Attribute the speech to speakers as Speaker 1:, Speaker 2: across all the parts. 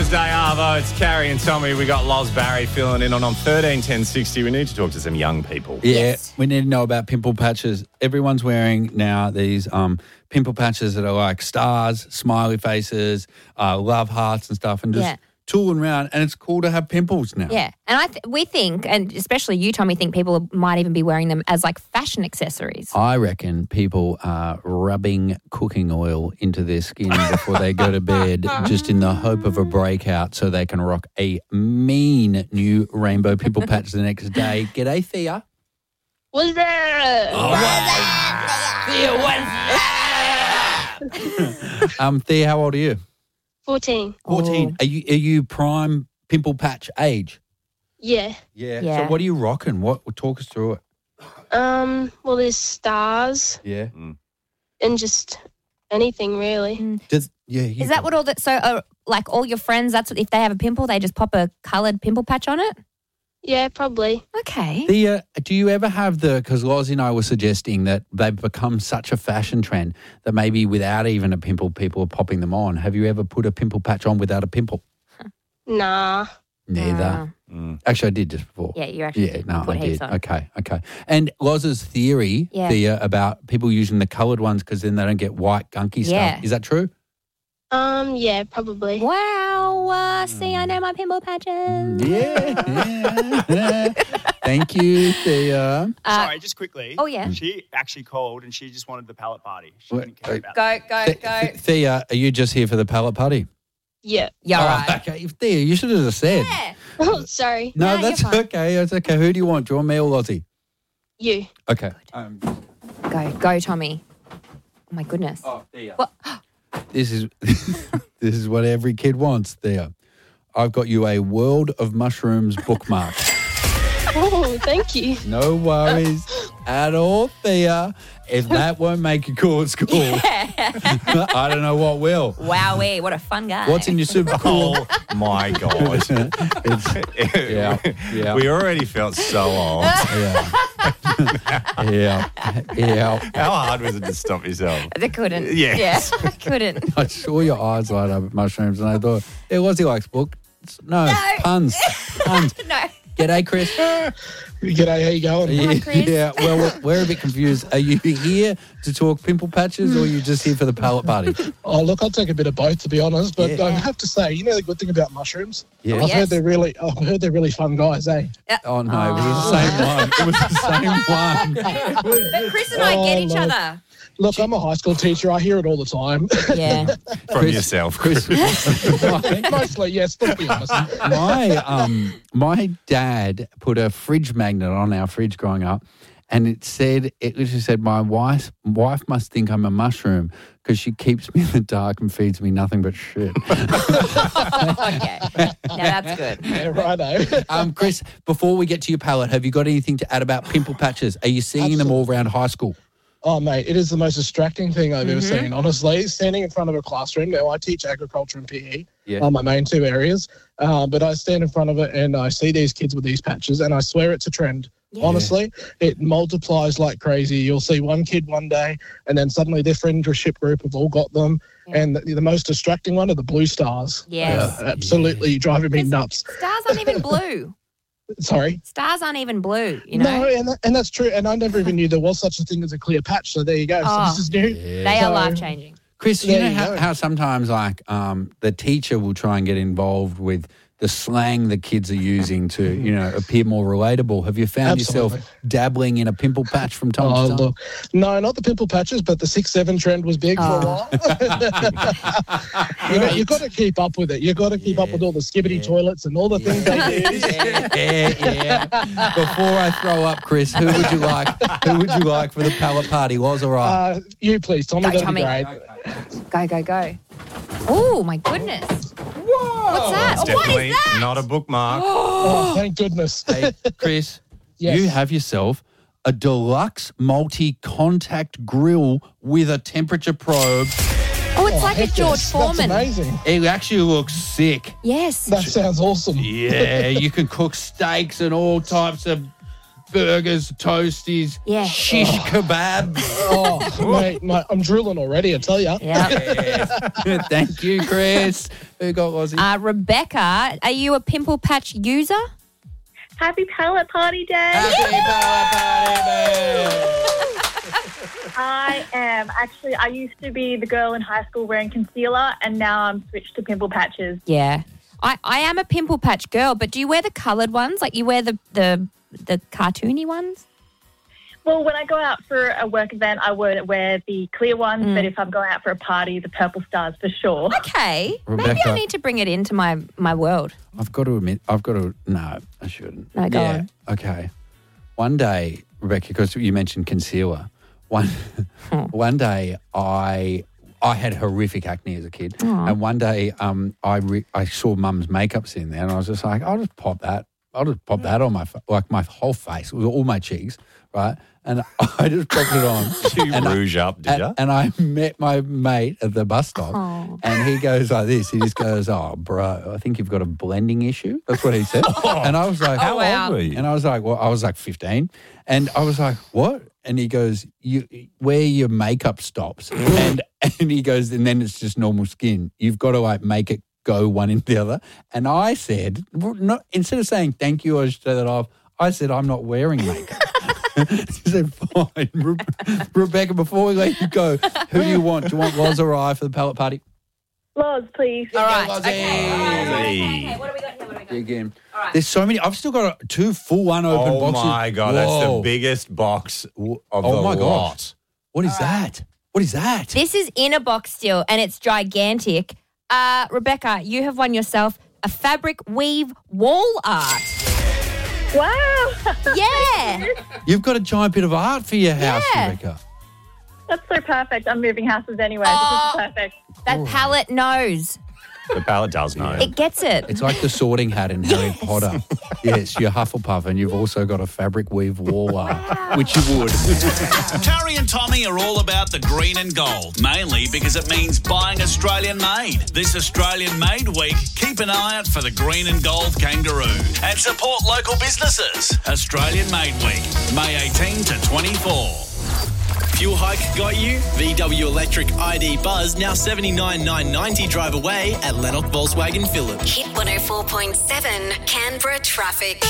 Speaker 1: Day, Arvo. It's Carrie and Tommy. We got Loz Barry filling in on 131060. We need to talk to some young people.
Speaker 2: Yeah,
Speaker 3: Yes.
Speaker 2: we need to know about pimple patches. Everyone's wearing now these pimple patches that are like stars, smiley faces, love hearts and stuff, and just
Speaker 3: Yeah.
Speaker 2: tooling around. And it's cool to have pimples now.
Speaker 3: Yeah. And we think, and especially you, Tommy, think people might even be wearing them as like fashion accessories.
Speaker 2: I reckon people are rubbing cooking oil into their skin before they go to bed just in the hope of a breakout so they can rock a mean new rainbow pimple patch the next day. G'day, Thea.
Speaker 4: What's that?
Speaker 2: Thea, how old are you?
Speaker 4: 14.
Speaker 2: 14. Are you prime pimple patch age?
Speaker 4: Yeah.
Speaker 2: Yeah.
Speaker 3: Yeah.
Speaker 2: So what are you rocking? Talk us through it.
Speaker 4: Well, there's stars
Speaker 2: Yeah.
Speaker 4: and just anything really.
Speaker 3: Is that what all that? So, like all your friends, that's what, if they have a pimple, they just pop a coloured pimple patch on it.
Speaker 4: Yeah, probably.
Speaker 3: Okay.
Speaker 2: Do you ever have because Loz and I were suggesting that they've become such a fashion trend that maybe without even a pimple, people are popping them on. Have you ever put a pimple patch on without a pimple?
Speaker 4: Nah.
Speaker 2: Neither. Actually, I did just before.
Speaker 3: Yeah, you actually
Speaker 2: Yeah, no,
Speaker 3: put
Speaker 2: I
Speaker 3: heaps
Speaker 2: did.
Speaker 3: on.
Speaker 2: Okay. And Loz's theory,
Speaker 3: Yeah.
Speaker 2: Thea, about people using the coloured ones because then they don't get white gunky
Speaker 3: Yeah.
Speaker 2: stuff. Is that true?
Speaker 4: Yeah, probably.
Speaker 3: Wow. See, I know my pimple patches.
Speaker 2: Yeah. Thank you, Thea.
Speaker 5: Sorry, just quickly.
Speaker 3: Oh, yeah.
Speaker 5: She actually called and she just wanted the pallet party. She didn't care about
Speaker 3: Go.
Speaker 2: Thea, are you just here for the pallet party?
Speaker 4: Yeah.
Speaker 3: Yeah, all right.
Speaker 2: Okay. Thea, you should have just said.
Speaker 3: Yeah.
Speaker 4: Oh, sorry.
Speaker 2: No,
Speaker 3: No,
Speaker 2: that's
Speaker 3: you're fine.
Speaker 2: okay. That's okay. Who do you want? Do you want me or Lozzie?
Speaker 4: You.
Speaker 2: Okay.
Speaker 3: Go, Tommy. Oh, my goodness.
Speaker 2: Thea.
Speaker 3: What?
Speaker 2: This is this is what every kid wants, Thea. I've got you a World of Mushrooms bookmark.
Speaker 4: Oh, thank you.
Speaker 2: No worries at all, Thea. If that won't make you cool at school, I don't know what will.
Speaker 3: Wowee, what a fun guy.
Speaker 2: What's in your super cool?
Speaker 1: Oh, my God.
Speaker 2: Yeah.
Speaker 1: We already felt so old.
Speaker 2: Yeah.
Speaker 1: How hard was it to stop yourself?
Speaker 3: I couldn't.
Speaker 1: Yes.
Speaker 3: Yeah, I couldn't.
Speaker 2: I saw your eyes light up at mushrooms, and I thought, yeah, Lozzie likes books. No, puns.
Speaker 3: No.
Speaker 2: G'day, Chris.
Speaker 6: G'day, how you going?
Speaker 3: Hi, Chris.
Speaker 2: Yeah, well, we're a bit confused. Are you here to talk pimple patches or are you just here for the pallet party?
Speaker 6: Oh, look, I'll take a bit of both, to be honest. But
Speaker 2: Yeah.
Speaker 6: I have to say, you know the good thing about mushrooms?
Speaker 2: Yeah.
Speaker 6: I've
Speaker 3: Yes.
Speaker 6: heard they're really fun guys, eh?
Speaker 2: Oh, no, it was the same one. It was the same one.
Speaker 3: But Chris and I get each
Speaker 6: Lord.
Speaker 3: other.
Speaker 6: Look, I'm a high school teacher. I hear it all the time.
Speaker 3: Yeah.
Speaker 1: From
Speaker 2: Chris-
Speaker 1: yourself.
Speaker 2: Chris,
Speaker 6: Mostly, yes, let's be honest.
Speaker 2: my dad put a fridge magnet on our fridge growing up, and it literally said, my wife must think I'm a mushroom because she keeps me in the dark and feeds me nothing but shit.
Speaker 3: Okay. Now that's good.
Speaker 6: Yeah, righto.
Speaker 2: Chris, before we get to your palette, have you got anything to add about pimple patches? Are you seeing them all around high school?
Speaker 6: Oh, mate, it is the most distracting thing I've ever seen, honestly. Standing in front of a classroom. Now, I teach agriculture and PE, my main two areas. But I stand in front of it and I see these kids with these patches and I swear it's a trend.
Speaker 3: Yeah.
Speaker 6: Honestly, it multiplies like crazy. You'll see one kid one day and then suddenly their friendship group have all got them.
Speaker 3: Yeah.
Speaker 6: And the most distracting one are the blue stars.
Speaker 3: Yes.
Speaker 6: Absolutely driving me nuts.
Speaker 3: Stars aren't even blue.
Speaker 6: Sorry.
Speaker 3: Stars aren't even blue, you know?
Speaker 6: No, and that's true. And I never even knew there was such a thing as a clear patch. So there you go.
Speaker 3: Oh.
Speaker 6: So this is new.
Speaker 3: They are life-changing.
Speaker 2: Chris, you
Speaker 6: There
Speaker 2: know
Speaker 6: you
Speaker 2: how,
Speaker 6: go.
Speaker 2: how sometimes the teacher will try and get involved with the slang the kids are using to, appear more relatable. Have you found yourself
Speaker 6: Absolutely.
Speaker 2: dabbling in a pimple patch from time
Speaker 6: Oh,
Speaker 2: to time?
Speaker 6: look. No, not the pimple patches, but the 6'7" trend was big for a while. You've got to keep up with it. You've got to keep up with all the skibbity toilets and all the things they use.
Speaker 2: Yeah. Before I throw up, Chris, who would you like? Who would you like for the pallet party? Was all right.
Speaker 6: You please, Tommy.
Speaker 3: Go,
Speaker 6: That'd
Speaker 3: Tommy.
Speaker 6: be great.
Speaker 3: Go. Oh, my goodness. Whoa. What's that?
Speaker 1: It's
Speaker 3: Oh, what
Speaker 1: definitely
Speaker 3: is that?
Speaker 1: not a bookmark.
Speaker 6: Oh, thank goodness.
Speaker 2: Hey, Chris,
Speaker 6: Yes.
Speaker 2: you have yourself a deluxe multi-contact grill with a temperature probe.
Speaker 3: Oh, it's like a
Speaker 6: heck
Speaker 3: George
Speaker 6: yes.
Speaker 3: Foreman.
Speaker 6: That's amazing.
Speaker 2: It actually looks sick.
Speaker 3: Yes.
Speaker 6: That sounds awesome.
Speaker 2: Yeah, you can cook steaks and all types of burgers, toasties,
Speaker 3: Yeah.
Speaker 2: shish kebabs.
Speaker 6: Mate, I'm drooling already, I tell you.
Speaker 3: Yeah.
Speaker 2: Thank you, Chris. Who got Aussie?
Speaker 3: Rebecca, are you a pimple patch user?
Speaker 7: Happy palette party day.
Speaker 2: Happy Power Party,
Speaker 7: I am. Actually, I used to be the girl in high school wearing concealer, and now I'm switched to pimple patches.
Speaker 3: Yeah. I am a pimple patch girl, but do you wear the coloured ones? Like you wear the cartoony ones?
Speaker 7: Well, when I go out for a work event, I would wear the clear ones, but if I'm going out for a party, the purple stars for sure.
Speaker 3: Okay. Maybe
Speaker 2: Rebecca.
Speaker 3: I need to bring it into my world.
Speaker 2: I've got to admit, no, I shouldn't.
Speaker 3: No, go on.
Speaker 2: Okay. One day, Rebecca, because you mentioned concealer, one day I had horrific acne as a kid. And one day I saw Mum's makeup sitting there and I was just like, I'll just pop that on my whole face. It was all my cheeks, right? And I just popped it on.
Speaker 1: You rouge up, did you?
Speaker 2: And I met my mate at the bus stop and he goes like this. He just goes, "Oh, bro, I think you've got a blending issue." That's what he said. And I was like,
Speaker 1: How old were you?
Speaker 2: And I was like, well, I was like 15. And I was like, what? And he goes, where your makeup stops. and he goes, and then it's just normal skin. You've got to like make it go one into the other. And I said, instead of saying thank you, I just say that off. I said, I'm not wearing makeup. She said, fine. Rebecca, before we let you go, who do you want? Do you want Loz or I for the pallet party?
Speaker 7: Loz, please.
Speaker 3: All right.
Speaker 2: Lozzie.
Speaker 3: Okay. What do we got here?
Speaker 2: Again. There's so many. I've still got two full unopened
Speaker 1: Oh
Speaker 2: boxes.
Speaker 1: my God, that's the biggest box of the
Speaker 2: my
Speaker 1: lot.
Speaker 2: gosh. What is that? What is that?
Speaker 3: This is in a box still, and it's gigantic. Rebecca, you have won yourself a fabric weave wall art.
Speaker 7: Wow.
Speaker 3: Yeah.
Speaker 2: You've got a giant bit of art for your house,
Speaker 3: Yeah.
Speaker 2: Rebecca.
Speaker 7: That's so perfect. I'm moving houses anyway.
Speaker 3: Oh.
Speaker 7: This is perfect.
Speaker 3: That palette knows.
Speaker 1: The pallet does know.
Speaker 3: It gets it.
Speaker 2: It's like the sorting hat in Harry Potter. Yes, you're Hufflepuff, and you've also got a fabric weave wall art, which you would.
Speaker 8: Carrie and Tommy are all about the green and gold, mainly because it means buying Australian made. This Australian Made Week, keep an eye out for the green and gold kangaroo and support local businesses. Australian Made Week, May 18 to 24.
Speaker 9: Fuel hike got you? VW Electric ID Buzz now $79,990 drive away at Lennox Volkswagen Phillip.
Speaker 10: Hit 104.7 Canberra traffic.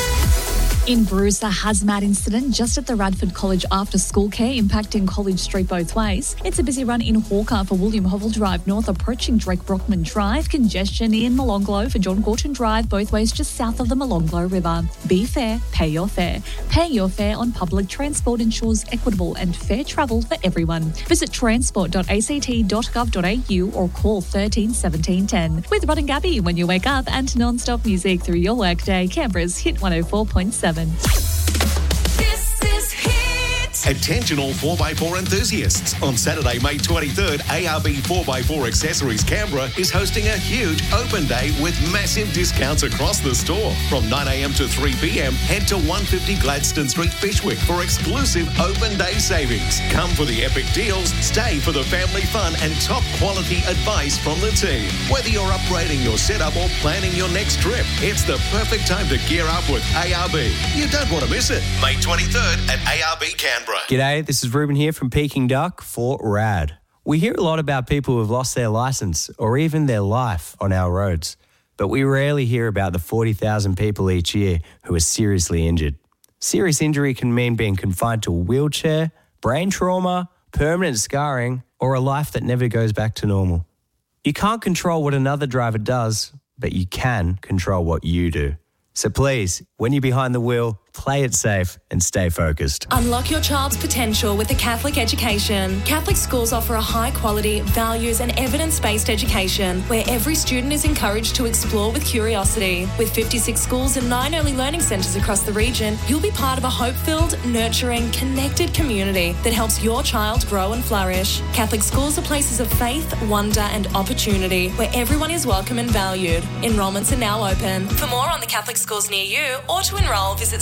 Speaker 11: In Bruce, a hazmat incident just at the Radford College after school care impacting College Street both ways. It's a busy run in Hawker for William Hovell Drive north approaching Drake Brockman Drive. Congestion in Molonglo for John Gorton Drive both ways just south of the Molonglo River. Be fair, pay your fare. Paying your fare on public transport ensures equitable and fair travel for everyone. Visit transport.act.gov.au or call 13 17 10. With Rod and Gabby when you wake up and non-stop music through your workday. Canberra's Hit 104.7.
Speaker 10: This is Hit.
Speaker 12: Attention all 4x4 enthusiasts. On Saturday, May 23rd, ARB 4x4 Accessories Canberra is hosting a huge open day with massive discounts across the store. From 9 a.m. to 3 p.m, head to 150 Gladstone Street, Bishwick for exclusive open day savings. Come for the epic deals, stay for the family fun and top quality advice from the team. Whether you're upgrading your setup or planning your next trip, it's the perfect time to gear up with ARB. You don't want to miss it. May 23rd at ARB Canberra.
Speaker 13: G'day, this is Ruben here from Peking Duck for RAD. We hear a lot about people who have lost their licence or even their life on our roads, but we rarely hear about the 40,000 people each year who are seriously injured. Serious injury can mean being confined to a wheelchair, brain trauma, permanent scarring, or a life that never goes back to normal. You can't control what another driver does, but you can control what you do. So please, when you're behind the wheel, play it safe and stay focused.
Speaker 14: Unlock your child's potential with a Catholic education. Catholic schools offer a high-quality, values and evidence-based education where every student is encouraged to explore with curiosity. With 56 schools and 9 early learning centres across the region, you'll be part of a hope-filled, nurturing, connected community that helps your child grow and flourish. Catholic schools are places of faith, wonder and opportunity where everyone is welcome and valued. Enrolments are now open. For more on the Catholic schools near you or to enrol, visit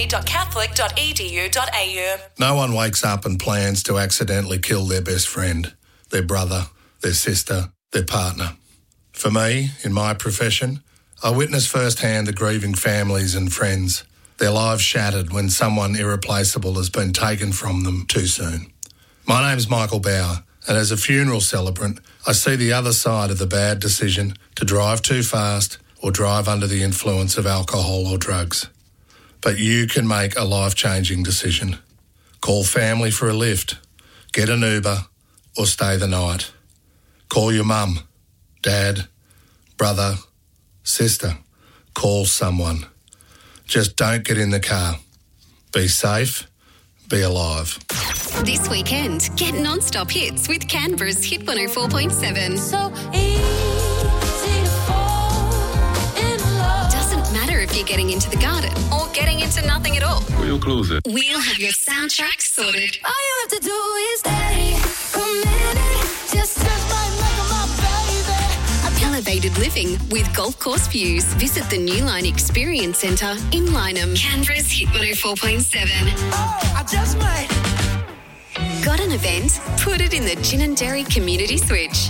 Speaker 14: cg.catholic.edu.au.
Speaker 15: No one wakes up and plans to accidentally kill their best friend, their brother, their sister, their partner. For me, in my profession, I witness firsthand the grieving families and friends their lives shattered when someone irreplaceable has been taken from them too soon. My name's Michael Bauer, and as a funeral celebrant, I see the other side of the bad decision to drive too fast or drive under the influence of alcohol or drugs. But you can make a life-changing decision. Call family for a lift, get an Uber, or stay the night. Call your mum, dad, brother, sister. Call someone. Just don't get in the car. Be safe, be alive.
Speaker 10: This weekend, get non-stop hits with Canberra's Hit 104.7. So easy to fall in love. Doesn't matter if you're getting into the garden or getting into nothing at all.
Speaker 12: We'll close it.
Speaker 10: We'll have your soundtrack sorted.
Speaker 16: All you have to do is stay committed. Just touch my baby.
Speaker 10: Elevated living with golf course views. Visit the New Line Experience Centre in Lyneham. Canberra's Hit 104.7.
Speaker 16: Oh, I just might.
Speaker 10: Got an event? Put it in the Ginninderry Community Switch.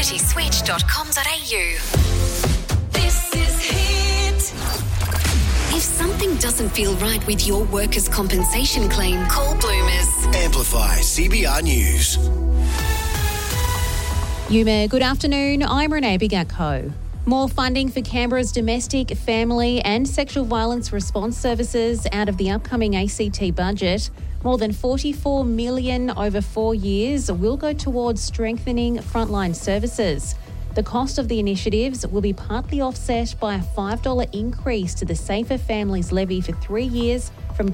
Speaker 10: communityswitch.com.au.
Speaker 16: This is Hit.
Speaker 10: If something doesn't feel right with your workers' compensation claim, call Bloomers.
Speaker 17: Amplify CBR News.
Speaker 18: Yuma, good afternoon. I'm Renee Bigatko. More funding for Canberra's domestic, family and sexual violence response services out of the upcoming ACT budget. More than $44 million over 4 years will go towards strengthening frontline services. The cost of the initiatives will be partly offset by a $5 increase to the Safer Families Levy for 3 years from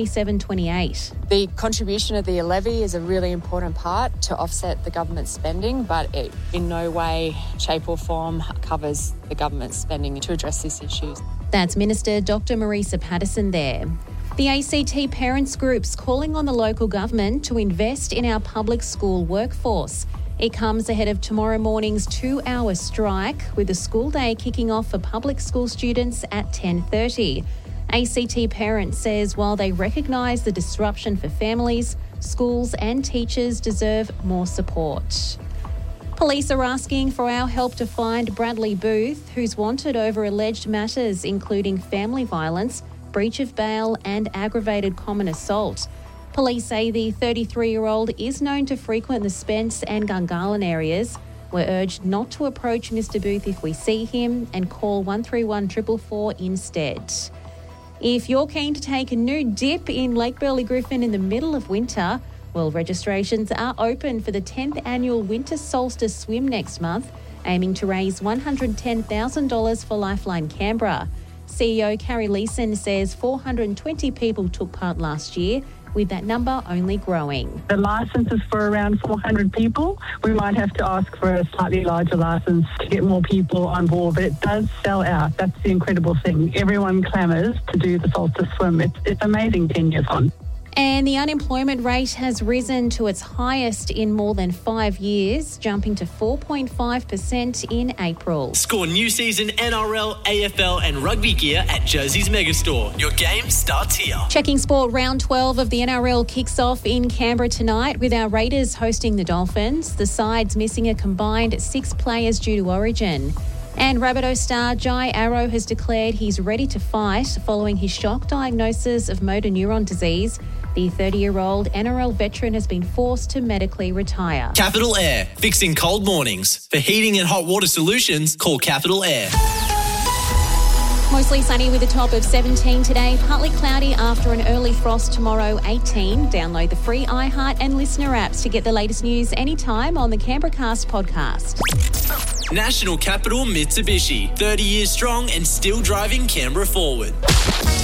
Speaker 18: 2027-28.
Speaker 19: The contribution of the levy is a really important part to offset the government spending, but it in no way, shape or form covers the government spending to address this issue.
Speaker 18: That's Minister Dr. Marisa Patterson there. The ACT parents groups calling on the local government to invest in our public school workforce. It comes ahead of tomorrow morning's 2-hour strike, with the school day kicking off for public school students at 10:30. ACT Parents says while they recognise the disruption for families, schools and teachers deserve more support. Police are asking for our help to find Bradley Booth, who's wanted over alleged matters including family violence, breach of bail and aggravated common assault. Police say the 33-year-old is known to frequent the Spence and Gungahlin areas. We're urged not to approach Mr. Booth if we see him and call 131 444 instead. If you're keen to take a nude dip in Lake Burley Griffin in the middle of winter, well, registrations are open for the 10th annual Winter Solstice Swim next month, aiming to raise $110,000 for Lifeline Canberra. CEO Carrie Leeson says 420 people took part last year, with that number only growing.
Speaker 20: The licence is for around 400 people. We might have to ask for a slightly larger licence to get more people on board, but it does sell out. That's the incredible thing. Everyone clamours to do the Solstice Swim. It's amazing 10 years on.
Speaker 18: And the unemployment rate has risen to its highest in more than 5 years, jumping to 4.5% in April.
Speaker 9: Score new season NRL, AFL and rugby gear at Jersey's Megastore. Your game starts here.
Speaker 18: Checking sport, round 12 of the NRL kicks off in Canberra tonight with our Raiders hosting the Dolphins. The side's missing a combined 6 players due to Origin. And Rabbitoh star Jai Arrow has declared he's ready to fight following his shock diagnosis of motor neuron disease. The 30-year-old NRL veteran has been forced to medically retire.
Speaker 9: Capital Air, fixing cold mornings. For heating and hot water solutions, call Capital Air.
Speaker 18: Mostly sunny with a top of 17 today. Partly cloudy after an early frost tomorrow, 18. Download the free iHeart and Listener apps to get the latest news anytime on the Canberra Cast podcast.
Speaker 9: National Capital Mitsubishi, 30 years strong and still driving Canberra forward.